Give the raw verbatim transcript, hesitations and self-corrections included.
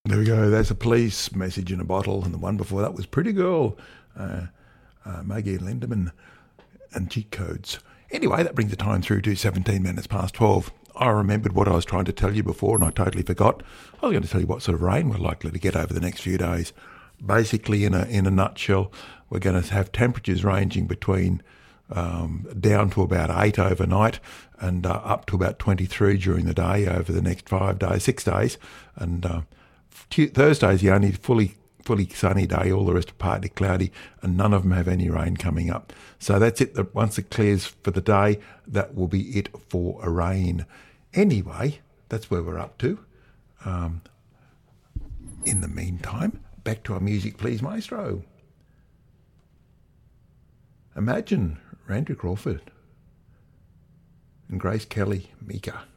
There we go. There's a police message in a bottle, and the one before that was Pretty Girl, uh, uh, Maggie Lindemann, and cheat codes. Anyway, that brings the time through to seventeen minutes past twelve. I remembered what I was trying to tell you before, and I totally forgot. I was going to tell you what sort of rain we're likely to get over the next few days. Basically, in a in a nutshell, we're going to have temperatures ranging between um, down to about eight overnight and uh, up to about twenty-three during the day over the next five days, six days. And uh, t- Thursday's the only fully fully sunny day. All the rest are partly cloudy, and none of them have any rain coming up. So that's it. Once it clears for the day, that will be it for a rain. Anyway, that's where we're up to. Um, in the meantime, back to our music, please, maestro. Imagine Randy Crawford and Grace Kelly, Mika.